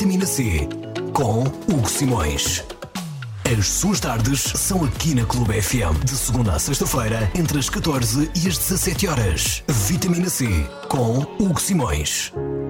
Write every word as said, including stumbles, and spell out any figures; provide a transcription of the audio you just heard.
Vitamina C, com Hugo Simões. As suas tardes são aqui na Clube F M, de segunda a sexta-feira, entre as catorze e as dezassete horas. Vitamina C, com Hugo Simões.